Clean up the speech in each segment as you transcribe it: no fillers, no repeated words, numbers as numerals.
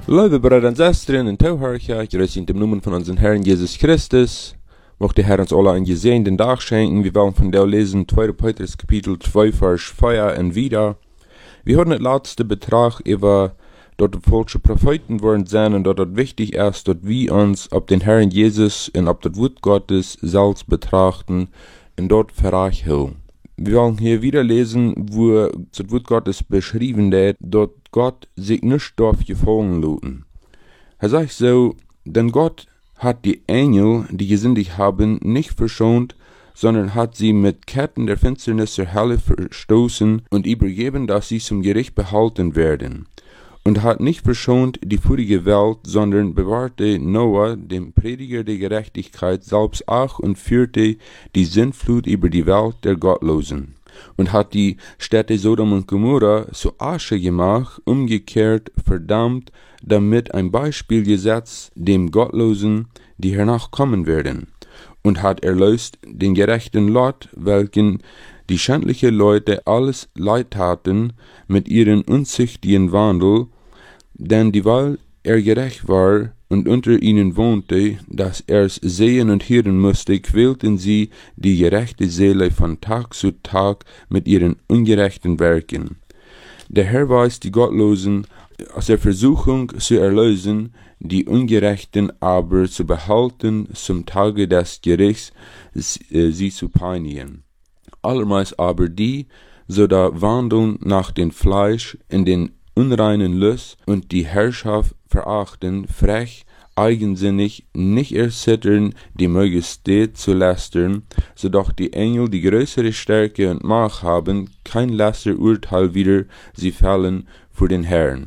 Liebe Brüder und Schwestern in Tauhörcher, ich grüße in dem Namen von unserem Herrn Jesus Christus. Mochte der Herr uns alle einen gesegneten Tag schenken. Wir wollen von der lesen 2. Petrus Kapitel 2, Vers 4 und wieder. Wir haben das letzte Betrag über dort die falsche Propheten worden sein und dort wichtig ist, dort wir uns ob den Herrn Jesus und ob das Wort Gottes selbst betrachten und dort verreichen. Wir wollen hier wieder lesen, wo das Wort Gottes beschrieben wird, dort Gott sich nicht darf gefallen lassen. Er sagt so, denn Gott hat die Engel, die gesündigt haben, nicht verschont, sondern hat sie mit Ketten der Finsternis zur Hölle verstoßen und übergeben, dass sie zum Gericht behalten werden. Und hat nicht verschont die vorige Welt, sondern bewahrte Noah, dem Prediger der Gerechtigkeit, selbst auch und führte die Sintflut über die Welt der Gottlosen. Und hat die Städte Sodom und Gomorra zu Asche gemacht, umgekehrt verdammt, damit ein Beispiel gesetzt dem Gottlosen, die hernach kommen werden. Und hat erlöst den gerechten Lot, welchen die schändliche Leute alles Leid taten mit ihren unzüchtigen Wandel, denn dieweil er gerecht war und unter ihnen wohnte, dass er's sehen und hören musste, quälten sie die gerechte Seele von Tag zu Tag mit ihren ungerechten Werken. Der Herr weiß die Gottlosen aus der Versuchung zu erlösen, die Ungerechten aber zu behalten zum Tage des Gerichts, sie zu peinigen. Allermeist aber die, so da wandeln nach dem Fleisch in den unreinen Lust und die Herrschaft verachten, frech, eigensinnig, nicht erzittern, die Majestät zu lästern, so doch die Engel die größere Stärke und Macht haben, kein Lästerurteil wider sie fällen vor den Herrn.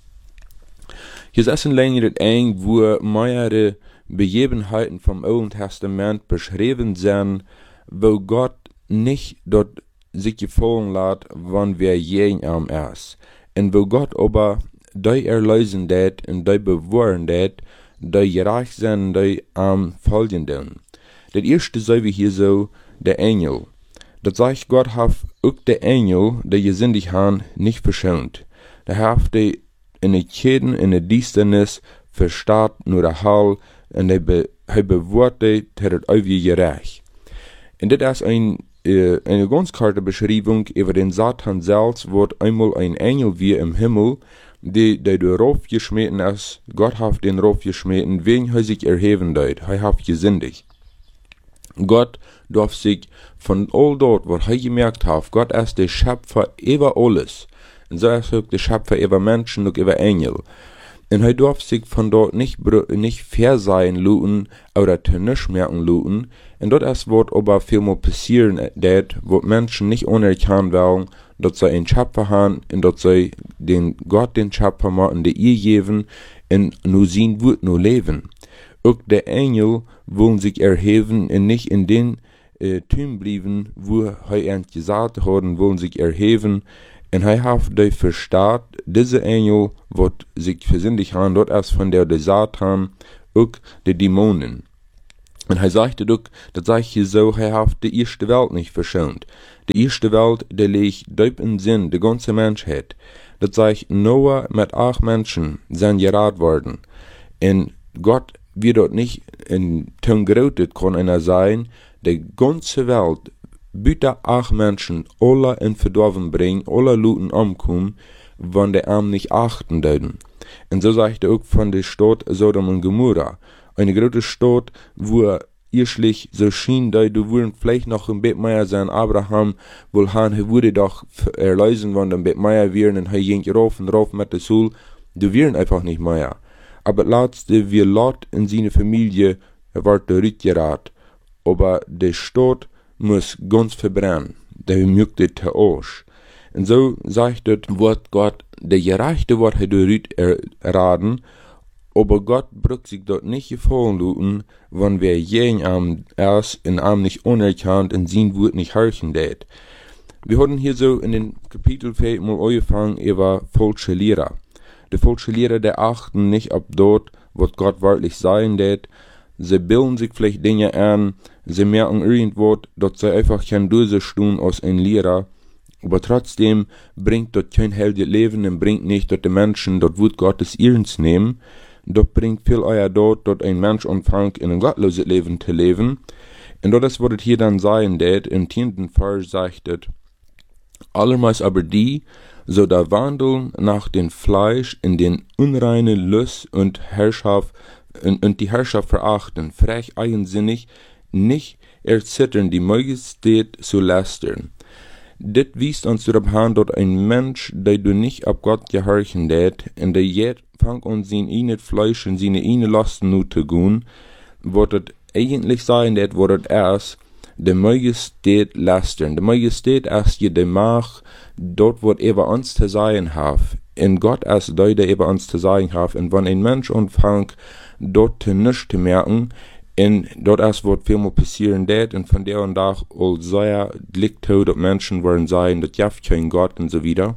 Hier ist ein längeres eng, wo mehrere Begebenheiten vom Alten Testament beschrieben sind, wo Gott nicht dort sich gefallen lässt, wann wir jeden am ist. Und wo Gott aber die erlösen det und die bewahren det, die gerecht sind, die am folgenden. Das erste sei wie hier so, der Engel. Das sagt Gott hat auch der Engel, die gesündigt haben, nicht verschont. Da hat die in der Käden, in der Düsternis, verstaat nur der Hall, und er bewahrt die, der ewige gerecht. Und das ist eine ganz karte Beschreibung über den Satan selbst, wird einmal ein Engel wie im Himmel, der darauf geschmeten ist. Gott hat den rauf geschmeten, wen er sich erheben deit, er hat gesündigt. Gott darf sich von all dort, was er gemerkt hat, Gott ist der Schöpfer über alles. Und so ist er der Schöpfer über Menschen und über Engel. Und er darf sich von dort nicht fair sein lassen oder nicht merken lassen. Und dort ist wird aber vielmal passieren, wo Menschen nicht anerkennen wollen, dass sie einen Schöpfer haben und dass sie den Gott den Schöpfer machen, der ihr geben und nur sein Wort nur leben. Auch der Engel wollen sich erheben und nicht in den Tüm bleiben, wo er gesagt hat, wollen sich erheben. Und er hat die verstaat, diese Engel, wird sich versündigt haben, dort erst von der Satan, auch die Dämonen. Und er sagte doch, das sage ich hier so, er hat die erste Welt nicht verschont. Die erste Welt, die liegt deep in Sinn, die ganze Menschheit. Das sage ich, Noah mit 8 Menschen sind gerat worden. Und Gott wird dort nicht in Ton gerotet, kann einer sein, die ganze Welt, bitte 8 Menschen, alle in Verdorben bringen, alle Luten umkommen, wenn die Armen nicht achten dürfen. Und so sagt er auch von der Stadt Sodom und Gomorra. Eine große Stadt, wo erschlich so schien, da du würden vielleicht noch ein bisschen mehr sein, Abraham, wohl er würde doch erlösen, wenn ein bisschen mehr wären, und er ging rauf und rauf mit der Sul, du wären einfach nicht mehr. Aber letzte, wir Lot in seine Familie, wird rückgerat. Aber die Stadt muss ganz verbrennen, der möchte der Arsch. Und so sagt das Wort Gott, der gerechte Wort hat erraten, aber Gott braucht sich dort nicht gefallen lassen, wenn wir jeden Arm erst in Arm nicht anerkannt und sein Wort nicht hören det. Wir hatten hier so in den Kapitel 4 mal angefangen über falsche Lehrer. Die falsche Lehrer, die achten nicht ab dort, was Gott wörtlich sein det. Sie bilden sich vielleicht Dinge an, sie merken irgendwo, dass sie einfach kein durchstehen als ein Lehrer, Aber trotzdem bringt dort kein heldiges Leben und bringt nicht, dass die Menschen dort Wut Gottes ernst nehmen. Dort bringt viel euer dort ein Mensch anfängt, in ein gottloses Leben zu leben. Und das wird hier dann sein, dat im 10. Vers sagt es, allermeist aber die, so da wandeln nach dem Fleisch in den unreinen Lust und Herrschaft, und die Herrschaft verachten, frech eigensinnig, nicht erzittern, die Majestät zu lästern. Dit wiest uns daran, dort ein Mensch, der du nicht ab Gott gehorchen det, und der jet fang an sein eigenes Fleisch und seine eigene Lasten nu zu gehen, wird es eigentlich sein, det wird es erst de Majestät lästern. De Majestät erst je de Macht, dort wird über uns zu sein haf. In Gott erst der über uns zu sein haf. Und wenn ein Mensch anfängt, dort nichts zu merken, und dort erst wird viel mehr passieren, det, und von der und da all sehr liegt tot, Menschen werden sein, das jaft kein Gott und so wieder.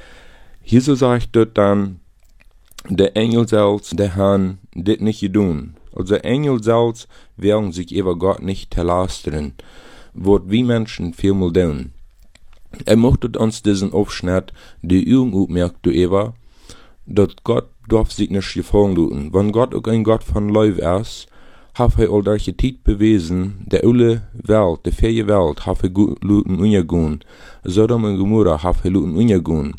Hier so sagt dort dann, der Engel selbst, der han dit nicht gedun. Also der Engel selbst werden sich über Gott nicht verlastern, wird wie Menschen vielmal tun. Mochte uns diesen Aufschnitt die Übung aufmerken darüber, dass Gott darf sich nicht gefallen lassen. Wenn Gott auch ein Gott von Leib ist, hat er all solche Zeit bewiesen, der alle Welt, der freie Welt, hat er gut luten ungegangen. Sodom und Gomorra hat er luten ungegangen.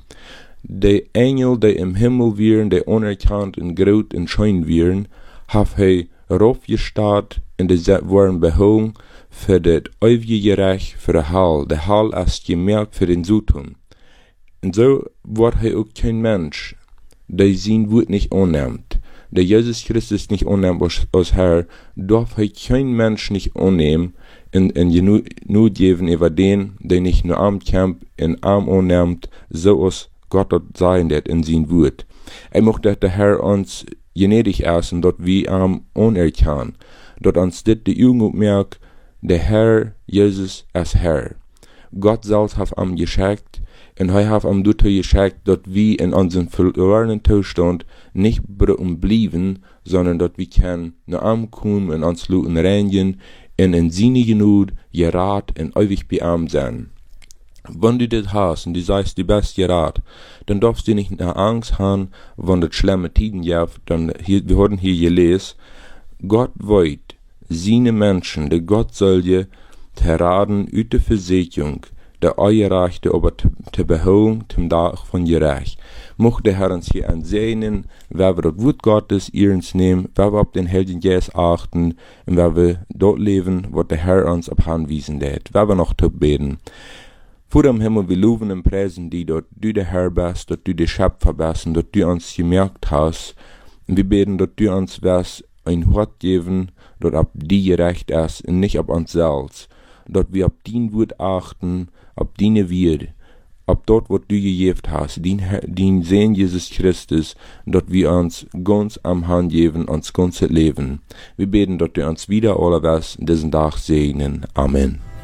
Die Engel, die im Himmel wären, die unerkannt und groß und schön wären, hat er raufgestarrt und die waren behoben für das ewige Recht für den Hall. Der Hall ist gemerkt für den Südturm. Und so wird er auch kein Mensch, der sein Wort nicht annimmt, der Jesus Christus nicht annimmt als Herr, darf er kein Mensch nicht annehmen und Not geben über den, der nicht nur Arm kämpft und Arm annimmt, so als Gott dort sein wird in sein Wort. Möchte der Herr uns gnädig ist und dort wie Arm anerkannt, dort uns dit die Übung merkt, der Herr Jesus ist Herr. Gott selbst hat ihm geschenkt, und er hat ihm dazu geschenkt, dass wir in unserem verlorenen Zustand nicht blieben, sondern dass wir können nach ihm kommen und uns luten reinigen und in seine Genut gerat und ewig bei ihm sein. Wenn du das hast und du sagst, die beste Rat, dann darfst du nicht nach Angst haben, wenn das schlimme Tiden gibt, dann wir haben hier gelesen, Gott wollt seine Menschen, der Gott soll dir verraten, ut der Versicherung, der euer Rechte aber zu beholen, zum Tag von Gericht. Mocht der Herr uns hier ansehen, wer wir das Wort Gottes ernst nehmen, wer wir auf den Heiligen Geist achten, und wer wir dort leben, was der Herr uns abhanwiesen lädt, wer wir noch zu beten. Vor dem Himmel, wir loben und preisen die, dass du der Herr bist, dass du der Schöpfer bist, und dass du uns gemerkt hast, und wir beten, dass du uns wirst ein Wort geben, dass ab dir gerecht ist, und nicht ab uns selbst, dass wir ab dein Wort achten, ab deine Wert, ab dort, was du gegeben hast, dein Sohn Jesus Christus, dass wir uns ganz am Hand geben, uns ganzes Leben. Wir beten, dass du uns wieder alle was diesen Tag segnen. Amen.